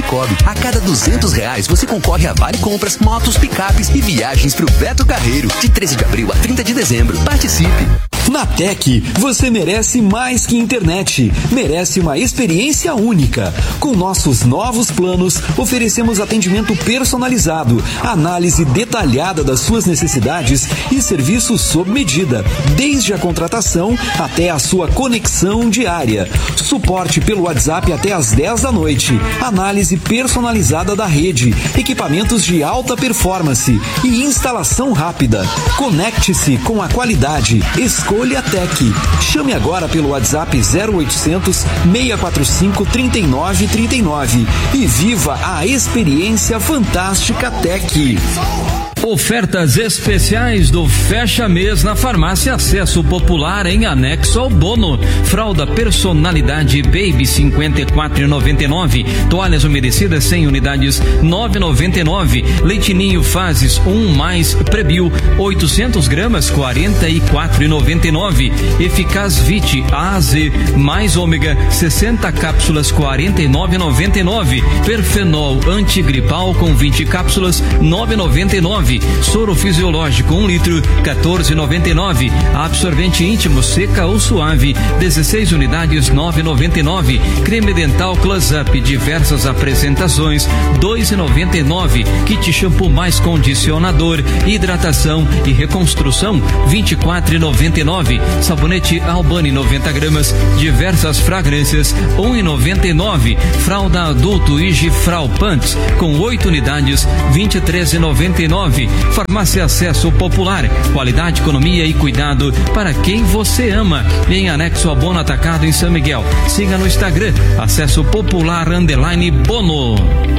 Cicobi. A cada R$200 você concorre a vale compras, motos, picapes e viagens pro Beto Carreiro, de 13 de abril a 30 de dezembro. Participe! Na Tec, você merece mais que internet, merece uma experiência única. Com nossos novos planos, oferecemos atendimento personalizado, análise detalhada das suas necessidades e serviços sob medida, desde a contratação até a sua conexão diária. Suporte pelo WhatsApp até às 10 da noite, análise personalizada da rede, equipamentos de alta performance e instalação rápida. Conecte-se com a qualidade. Escolha Tec. Chame agora pelo WhatsApp 0800 645 3939 e viva a experiência fantástica Tec. Ofertas especiais do Fecha Mês na Farmácia Acesso Popular em anexo ao bono. Fralda personalidade Baby 54,99. Toalhas umedecidas 100 unidades 9,99. Leitinho Fases 1 mais Prebil 800 gramas 44,99. Eficaz Vit AZ mais ômega 60 cápsulas 49,99. Perfenol antigripal com 20 cápsulas 9,99. Soro fisiológico 1 litro 14,99. Absorvente íntimo seca ou suave 16 unidades 9,99. Creme dental Close Up diversas apresentações 2,99. Kit shampoo mais condicionador, hidratação e reconstrução 24,99. Sabonete Albani 90 gramas diversas fragrâncias 1,99. Fralda adulto Igifral Pants com 8 unidades 23,99. Farmácia Acesso Popular, qualidade, economia e cuidado para quem você ama. Em anexo ao Bono Atacado em São Miguel. Siga no Instagram, Acesso Popular _Bono.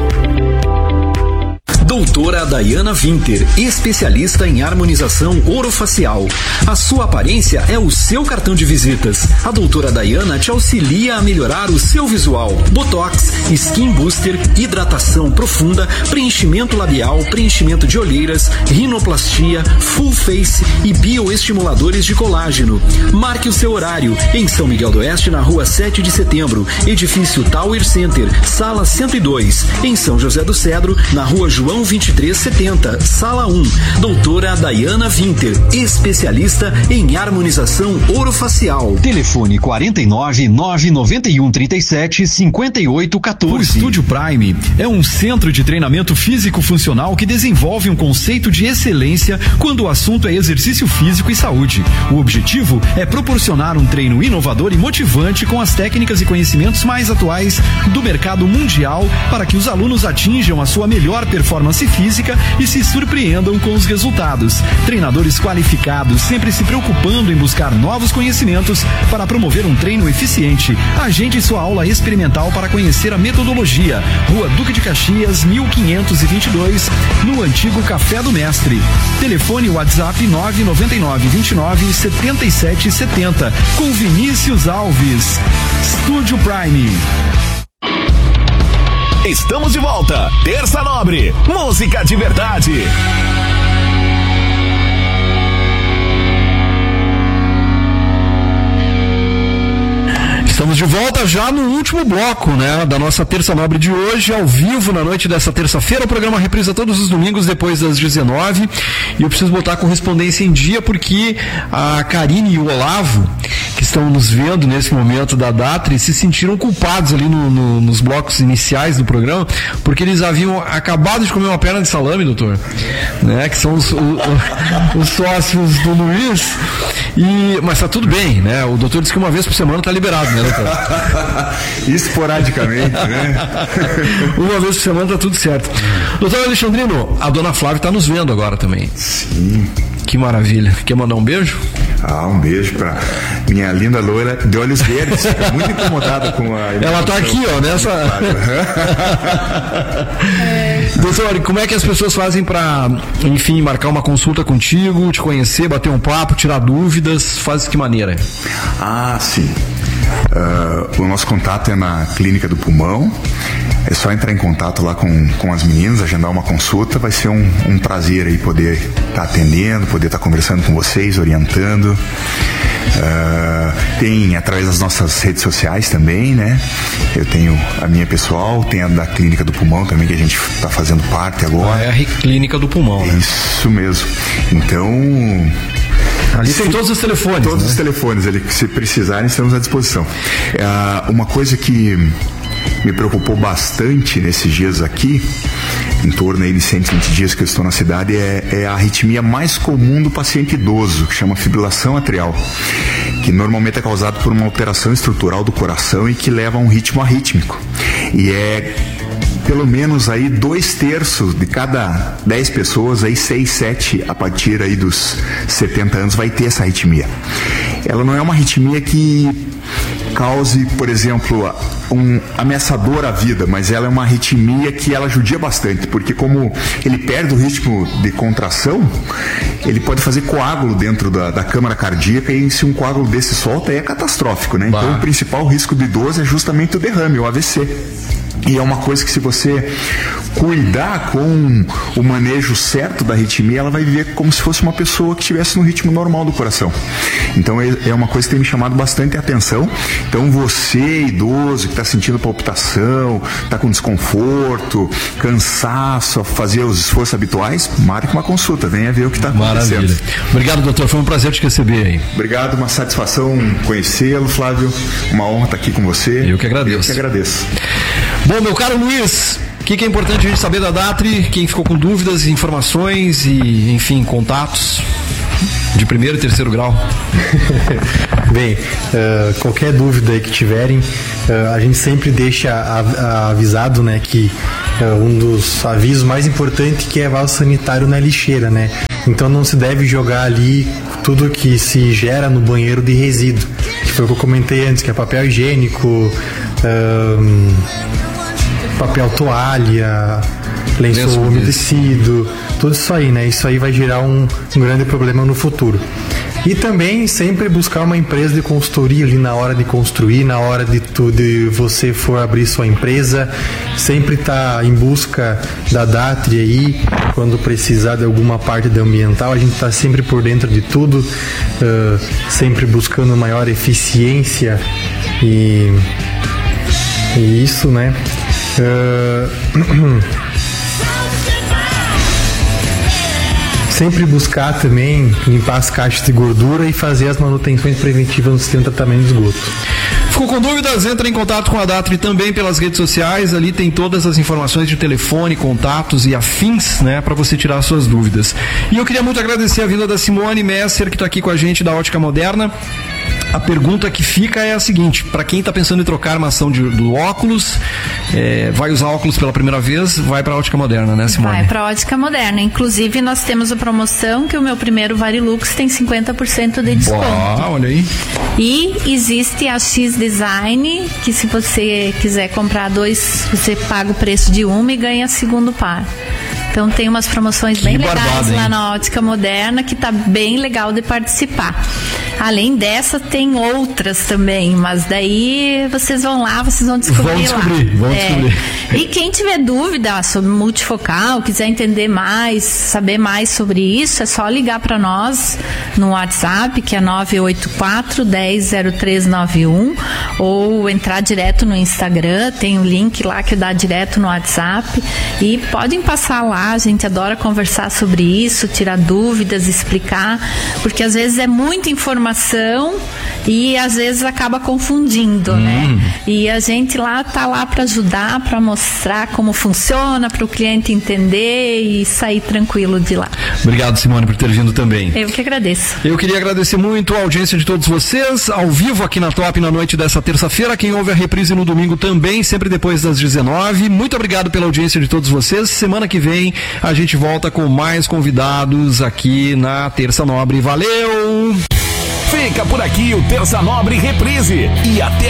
Doutora Dayana Winter, especialista em harmonização orofacial. A sua aparência é o seu cartão de visitas. A doutora Dayana te auxilia a melhorar o seu visual. Botox, Skin Booster, hidratação profunda, preenchimento labial, preenchimento de olheiras, rinoplastia, full face e bioestimuladores de colágeno. Marque o seu horário em São Miguel do Oeste, na rua 7 de setembro, edifício Tower Center, sala 102. Em São José do Cedro, na rua João 2370, sala 1. Doutora Dayana Winter, especialista em harmonização orofacial. Telefone 49 991 37 58 14. O Estúdio Prime é um centro de treinamento físico-funcional que desenvolve um conceito de excelência quando o assunto é exercício físico e saúde. O objetivo é proporcionar um treino inovador e motivante com as técnicas e conhecimentos mais atuais do mercado mundial para que os alunos atinjam a sua melhor performance física e se surpreendam com os resultados. Treinadores qualificados, sempre se preocupando em buscar novos conhecimentos para promover um treino eficiente. Agende sua aula experimental para conhecer a metodologia. Rua Duque de Caxias, 1522, no antigo Café do Mestre. Telefone WhatsApp 999 29 77 70, com Vinícius Alves. Estúdio Prime. Estamos de volta. Terça Nobre, música de verdade. Estamos de volta já no último bloco, né, da nossa Terça Nobre de hoje, ao vivo na noite dessa terça-feira. O programa reprisa todos os domingos depois das 19h. E eu preciso botar a correspondência em dia porque a Karine e o Olavo, que estão nos vendo nesse momento da Datri, se sentiram culpados ali nos blocos iniciais do programa, porque eles haviam acabado de comer uma perna de salame, doutor, né, que são os sócios do Luiz. Mas tá tudo bem, né? O doutor disse que uma vez por semana tá liberado, né, doutor? Esporadicamente, né? Uma vez por semana tá tudo certo. Doutor Alexandrino, a dona Flávia tá nos vendo agora também. Sim. Que maravilha. Quer mandar um beijo? Um beijo pra minha linda loira de olhos verdes. Muito incomodada com a... Ela tá aqui, ó, nessa... Doutor, como é que as pessoas fazem pra, enfim, marcar uma consulta contigo, te conhecer, bater um papo, tirar dúvidas? Faz de que maneira? Sim. O nosso contato é na Clínica do Pulmão. É só entrar em contato lá com as meninas, agendar uma consulta. Vai ser um prazer aí poder estar atendendo, poder poder estar conversando com vocês, orientando. Tem através das nossas redes sociais também, né? Eu tenho a minha pessoal, tem a da Clínica do Pulmão também, que a gente está fazendo parte agora. A Clínica do Pulmão. Isso mesmo. Então... ali tem todos os telefones. Todos os telefones ali, que se precisarem, estamos à disposição. Uma coisa que me preocupou bastante nesses dias aqui, em torno aí de 120 dias que eu estou na cidade, é a arritmia mais comum do paciente idoso, que chama fibrilação atrial, que normalmente é causado por uma alteração estrutural do coração e que leva a um ritmo arrítmico. E pelo menos aí 2/3 de cada 10 pessoas, aí 6, 7 a partir aí dos 70 anos vai ter essa arritmia. Ela não é uma arritmia que cause, por exemplo, um ameaçador à vida, mas ela é uma arritmia que ela judia bastante, porque como ele perde o ritmo de contração, ele pode fazer coágulo dentro da câmara cardíaca, e se um coágulo desse solta, é catastrófico, né? Então o principal risco do idoso é justamente o derrame, o AVC. E é uma coisa que, se você cuidar com o manejo certo da arritmia, ela vai viver como se fosse uma pessoa que estivesse no ritmo normal do coração. Então é uma coisa que tem me chamado bastante atenção. Então você, idoso, que está sentindo palpitação, está com desconforto, cansaço, fazer os esforços habituais, marque uma consulta, venha ver o que está acontecendo. Maravilha. Obrigado, doutor, foi um prazer te receber aí. Obrigado, uma satisfação conhecê-lo, Flávio, uma honra estar aqui com você. Eu que agradeço. Eu que agradeço. Bom, meu caro Luiz, o que é importante a gente saber da Datri? Quem ficou com dúvidas, informações e, enfim, contatos de 1º e 3º grau? Bem, qualquer dúvida aí que tiverem, a gente sempre deixa avisado, né, que um dos avisos mais importantes que é vaso sanitário na lixeira, né? Então não se deve jogar ali tudo que se gera no banheiro de resíduo, que foi o que eu comentei antes, que é papel higiênico, papel toalha, lençol umedecido, tudo isso aí, né? Isso aí vai gerar um grande problema no futuro. E também sempre buscar uma empresa de consultoria ali na hora de construir, na hora de você for abrir sua empresa, sempre tá em busca da Datri aí, quando precisar de alguma parte de ambiental, a gente tá sempre por dentro de tudo, sempre buscando maior eficiência e isso, né? Sempre buscar também limpar as caixas de gordura e fazer as manutenções preventivas no sistema de tratamento de esgoto. Ficou com dúvidas? Entra em contato com a Datri também pelas redes sociais. Ali tem todas as informações de telefone, contatos e afins, né, para você tirar suas dúvidas. E eu queria muito agradecer a vinda da Simone Messer, que está aqui com a gente da Ótica Moderna. A pergunta que fica é a seguinte: para quem está pensando em trocar a armação do óculos, vai usar óculos pela primeira vez, vai para a Ótica Moderna, né, Simone? Vai para a Ótica Moderna. Inclusive, nós temos a promoção que o meu primeiro Varilux tem 50% de desconto. Olha aí. E existe a X Design, que se você quiser comprar 2, você paga o preço de uma e ganha segundo par. Então tem umas promoções bem legais lá na Ótica Moderna, que tá bem legal de participar. Além dessa, tem outras também, mas daí vocês vão lá, vocês vão descobrir Vão descobrir. E quem tiver dúvida sobre multifocal, quiser entender mais, saber mais sobre isso, é só ligar para nós no WhatsApp, que é 984-100391, ou entrar direto no Instagram, tem um link lá que dá direto no WhatsApp, e podem passar lá, a gente adora conversar sobre isso, tirar dúvidas, explicar, porque às vezes é muita informação e às vezes acaba confundindo, né? E a gente lá tá lá para ajudar, para mostrar como funciona, para o cliente entender e sair tranquilo de lá. Obrigado, Simone, por ter vindo também. Eu que agradeço. Eu queria agradecer muito a audiência de todos vocês, ao vivo aqui na Top na noite dessa terça-feira, quem ouve a reprise no domingo também, sempre depois das 19. Muito obrigado pela audiência de todos vocês. Semana que vem a gente volta com mais convidados aqui na Terça Nobre. Valeu! Fica por aqui o Terça Nobre Reprise. E até